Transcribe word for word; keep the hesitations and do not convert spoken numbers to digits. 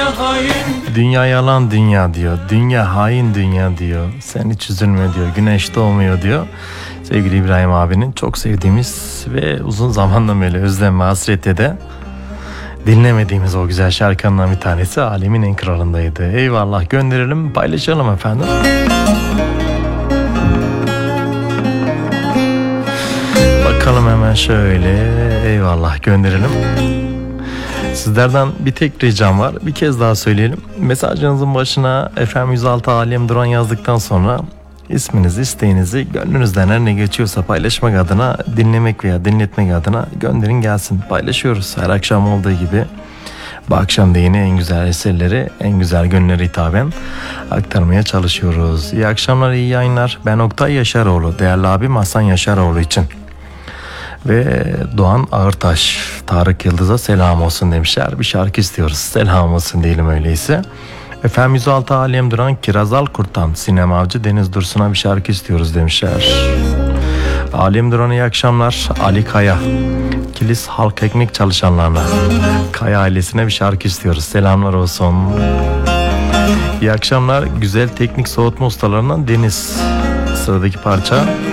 Dünya yalan dünya diyor. Dünya hain dünya diyor. Sen hiç üzülme diyor. Güneş doğmuyor diyor. Sevgili İbrahim abinin çok sevdiğimiz ve uzun zamandan beri özlem ve hasrette de dinlemediğimiz o güzel şarkılarından bir tanesi Alemin En Kralı'ndaydı. Eyvallah, gönderelim, paylaşalım efendim. Bakalım hemen şöyle, eyvallah, gönderelim. Sizlerden bir tek ricam var, bir kez daha söyleyelim. Mesajınızın başına F M yüz altı Alem Duran yazdıktan sonra isminizi, isteğinizi, gönlünüzden her ne geçiyorsa paylaşmak adına, dinlemek veya dinletmek adına gönderin gelsin. Paylaşıyoruz her akşam olduğu gibi. Bu akşam da yine en güzel eserleri, en güzel gönüllere hitaben aktarmaya çalışıyoruz. İyi akşamlar, iyi yayınlar. Ben Oktay Yaşaroğlu, değerli abim Hasan Yaşaroğlu için. Ve Doğan Ağırtaş, Tarık Yıldız'a selam olsun demişler. Bir şarkı istiyoruz, selam olsun diyelim öyleyse. F M yüz altı Alem Duran, Kirazal Kurtan, Sinem Avcı, Deniz Dursun'a bir şarkı istiyoruz demişler. Alem Duran iyi akşamlar. Ali Kaya, Kilis Halk Ekmek çalışanlarına, Kaya ailesine bir şarkı istiyoruz, selamlar olsun. İyi akşamlar. Güzel teknik soğutma ustalarından Deniz. Sıradaki parça